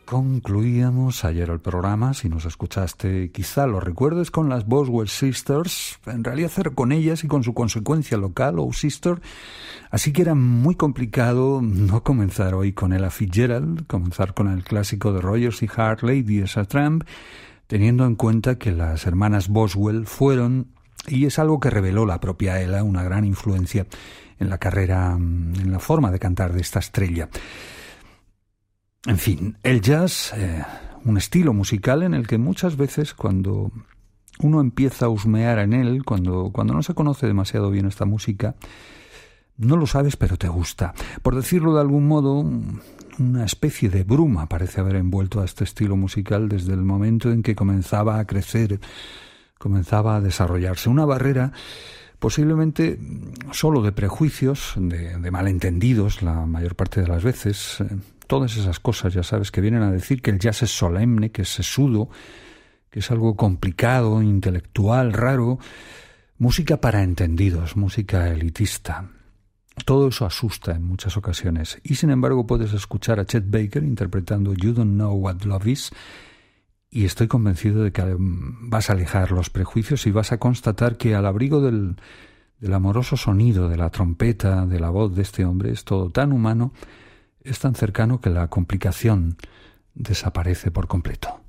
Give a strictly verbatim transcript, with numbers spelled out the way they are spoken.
Concluíamos ayer el programa, si nos escuchaste quizá lo recuerdes, con las Boswell Sisters, en realidad era con ellas y con su consecuencia local, Oh Sister, así que era muy complicado no comenzar hoy con Ella Fitzgerald, comenzar con el clásico de Rogers y Hart, Lady as a Tramp, teniendo en cuenta que las hermanas Boswell fueron, y es algo que reveló la propia Ella, una gran influencia en la carrera, en la forma de cantar de esta estrella. En fin, el jazz, eh, un estilo musical en el que muchas veces cuando uno empieza a husmear en él, cuando, cuando no se conoce demasiado bien esta música, no lo sabes pero te gusta. Por decirlo de algún modo, una especie de bruma parece haber envuelto a este estilo musical desde el momento en que comenzaba a crecer, comenzaba a desarrollarse. Una barrera posiblemente solo de prejuicios, de, de malentendidos la mayor parte de las veces. Todas esas cosas, ya sabes, que vienen a decir que el jazz es solemne, que es sesudo, que es algo complicado, intelectual, raro. Música para entendidos, música elitista. Todo eso asusta en muchas ocasiones. Y sin embargo puedes escuchar a Chet Baker interpretando You Don't Know What Love Is, y estoy convencido de que vas a alejar los prejuicios y vas a constatar que al abrigo del, del amoroso sonido de la trompeta, de la voz de este hombre, es todo tan humano, es tan cercano que la complicación desaparece por completo.